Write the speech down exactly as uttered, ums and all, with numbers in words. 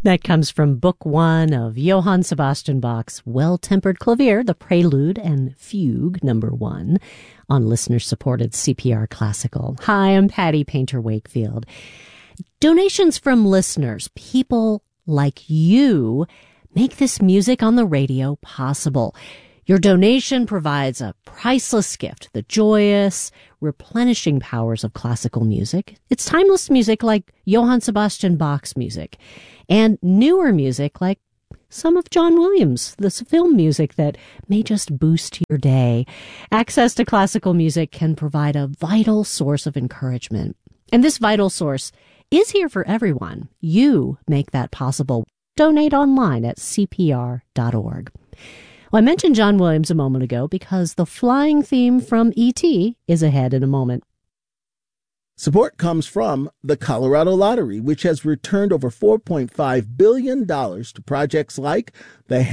That comes from Book One of Johann Sebastian Bach's Well-Tempered Clavier, the Prelude and Fugue Number One, on listener-supported C P R Classical. Hi, I'm Patty Painter Wakefield. Donations from listeners, people like you, make this music on the radio possible. Your donation provides a priceless gift, the joyous, replenishing powers of classical music. It's timeless music like Johann Sebastian Bach's music, and newer music like some of John Williams, the film music that may just boost your day. Access to classical music can provide a vital source of encouragement. And this vital source is here for everyone. You make that possible. Donate online at C P R dot org. Well, I mentioned John Williams a moment ago because the flying theme from E T is ahead in a moment. Support comes from the Colorado Lottery, which has returned over four point five billion dollars to projects like the